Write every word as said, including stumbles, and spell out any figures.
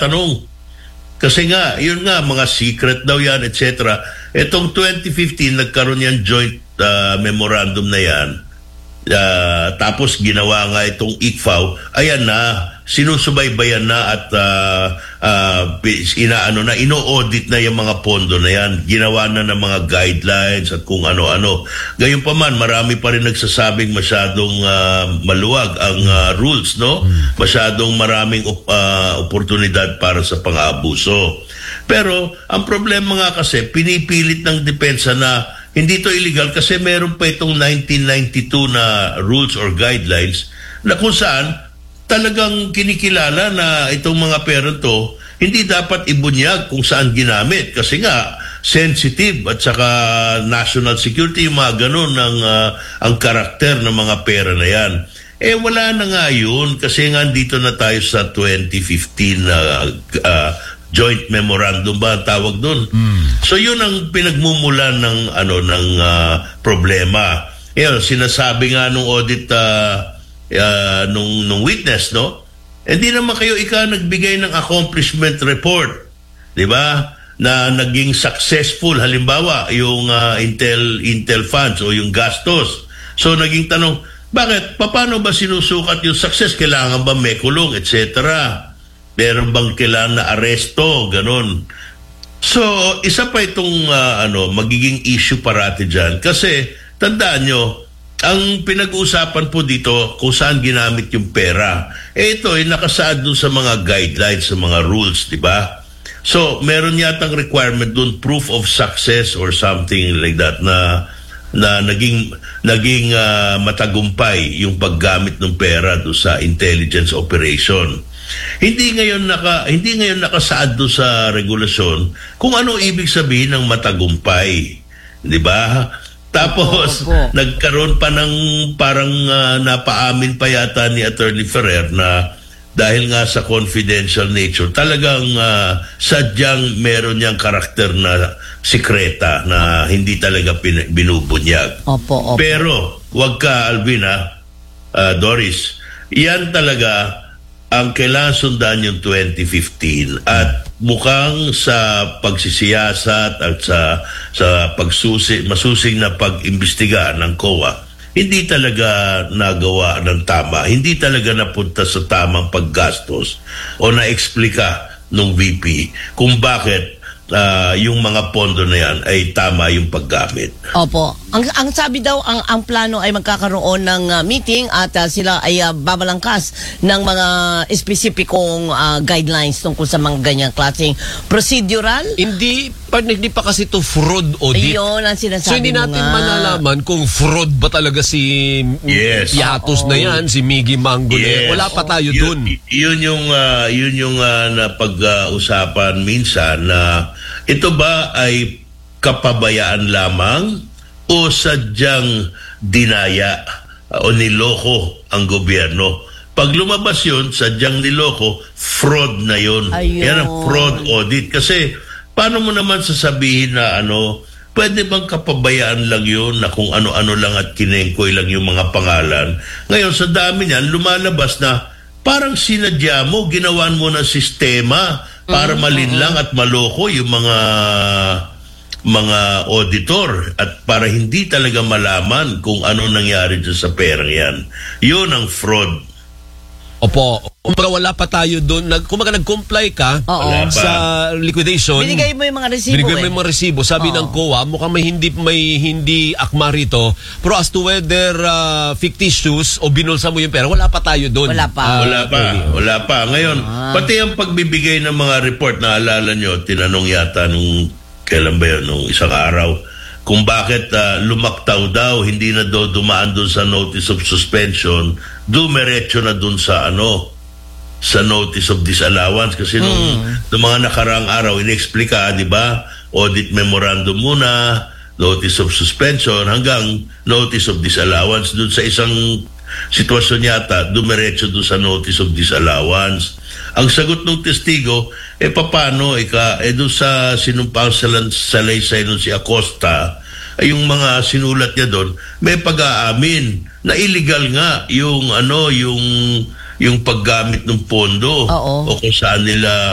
tanong. Kasi nga, yun nga, mga secret daw yan, et cetera. Etong twenty fifteen, nagkaroon yan joint uh, memorandum na yan. Uh, tapos ginawa nga itong I C F A O, ayan na, sinusubaybayan na at uh, uh, inaano na, ino-audit na yung mga pondo na yan. Ginawa na ng mga guidelines at kung ano-ano. Gayunpaman, marami pa rin nagsasabing masyadong uh, maluwag ang uh, rules, no? Masyadong maraming uh, oportunidad para sa pang-aabuso. Pero ang problema nga kasi, pinipilit ng depensa na hindi to illegal kasi meron pa itong nineteen ninety-two na rules or guidelines na kung saan talagang kinikilala na itong mga pera to hindi dapat ibunyag kung saan ginamit kasi nga sensitive at saka national security yung mga ganun ng uh, ang karakter ng mga pera na yan. Eh wala na nga yun kasi nga dito na tayo sa twenty fifteen na uh, uh, joint memorandum ba ang tawag doon. Mm. So yun ang pinagmumulan ng ano ng uh, problema. Yan sinasabi nga nung audit uh, uh, nung nung witness, no? Hindi naman kayo ika nagbigay ng accomplishment report, 'di ba? Na naging successful halimbawa yung uh, Intel Intel funds o yung gastos. So naging tanong, bakit paano ba sinusukat yung success? Kailangan ba may kulong, et cetera? Meron bang kailangan na aresto, ganun. So, isa pa itong uh, ano, magiging issue parati dyan. Kasi, tandaan nyo, ang pinag-uusapan po dito kung saan ginamit yung pera. Eh ito ay nakasaad dun sa mga guidelines, sa mga rules, di ba? So, meron yatang requirement dun, proof of success or something like that na na naging naging uh, matagumpay yung paggamit ng pera do sa intelligence operation. Hindi ngayon naka hindi ngayon nakasaad do sa regulasyon kung ano ibig sabihin ng matagumpay, 'di ba? Tapos opo, opo. Nagkaroon pa ng parang uh, napaamin pa yata ni Attorney Ferrer na dahil nga sa confidential nature, talagang uh, sadyang meron niyang karakter na sikreta na hindi talaga pin- binubunyag. Opo, opo. Pero wag ka Alvina, uh, Doris, yan talaga ang kailangan sundan yung twenty fifteen at mukhang sa pagsisiyasat at sa sa pagsusi masusing na pag-imbestiga ng C O A, hindi talaga nagawa ng tama, hindi talaga napunta sa tamang paggastos o na-explika ng V P kung bakit uh, yung mga pondo na yan ay tama yung paggamit. Opo. Ang, ang sabi daw, ang, ang plano ay magkakaroon ng uh, meeting at uh, sila ay uh, babalangkas ng mga espesipikong uh, guidelines tungkol sa mga ganyang klaseng procedural. Hindi pa, hindi pa kasi to fraud audit. Ayun ang sinasabi. So hindi natin nga malalaman kung fraud ba talaga si yes. Yatos Oo. na yan, si Miggy Mango yes. na yan. Wala pa tayo dun. Yun, yun yung, uh, yun yung uh, napag-usapan minsan na ito ba ay kapabayaan lamang o sadyang dinaya o niloko ang gobyerno? Pag lumabas yun, sadyang niloko, fraud na yun. Ayun. Yan ang fraud audit. Kasi paano mo naman sasabihin na ano, pwede bang kapabayaan lang yun na kung ano-ano lang at kinengkoy lang yung mga pangalan? Ngayon, sa dami niyan, lumalabas na parang sinadya mo, ginawan mo ng sistema para malinlang at maloko yung mga mga auditor at para hindi talaga malaman kung ano nangyari dyan sa perang yan. Yun ang fraud. Opo. Kumbaga wala pa tayo doon. Nag, kumbaga nag-comply ka Oo. sa liquidation. Binigay mo yung mga resibo. Binigay mo eh. yung mga resibo. Sabi Oo. ng C O A, mukhang may hindi, may hindi akma rito. Pero as to whether uh, fictitious o binulsa mo yung pera, wala pa tayo doon. Wala pa. Uh, Wala pa. Wala pa. Ngayon, Ah. pati ang pagbibigay ng mga report, naalala nyo, tinanong yata nung, kailan ba yun, nung isang araw, kung bakit uh, lumaktaw daw, hindi na daw dumaan doon sa notice of suspension, dumiretso na doon sa ano, sa notice of disallowance. Kasi nung, mm. nung mga nakaraang araw, inexplika, di ba? Audit memorandum muna, notice of suspension, hanggang notice of disallowance. Doon sa isang sitwasyon yata, dumiretso doon sa notice of disallowance. Ang sagot ng testigo, eh paano, ika, eh doon sa sinumpang salaysay nun si Acosta, ay yung mga sinulat niya doon, may pag-aamin na illegal nga yung ano, yung yung paggamit ng pondo. Oo. O kung saan nila